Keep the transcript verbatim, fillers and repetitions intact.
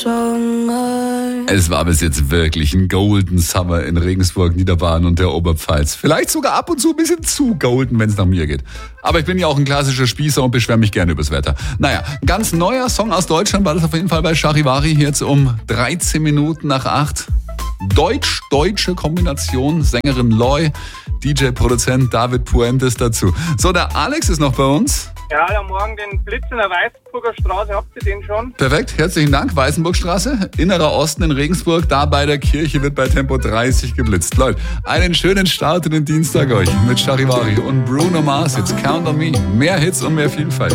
Es war bis jetzt wirklich ein Golden Summer in Regensburg, Niederbayern und der Oberpfalz. Vielleicht sogar ab und zu ein bisschen zu golden, wenn es nach mir geht. Aber ich bin ja auch ein klassischer Spießer und beschwere mich gerne übers Wetter. Naja, ein ganz neuer Song aus Deutschland war das auf jeden Fall bei Charivari, jetzt um dreizehn Minuten nach acht. Deutsch-deutsche Kombination, Sängerin Loy, D J-Produzent David Puentes dazu. So, der Alex ist noch bei uns. Ja, da morgen den Blitz in der Weißenburger Straße, habt ihr den schon? Perfekt, herzlichen Dank. Weißenburgstraße, innerer Osten in Regensburg, da bei der Kirche wird bei Tempo dreißig geblitzt. Leute, einen schönen Start in den Dienstag euch mit Charivari und Bruno Mars. Jetzt Count on Me. Mehr Hits und mehr Vielfalt.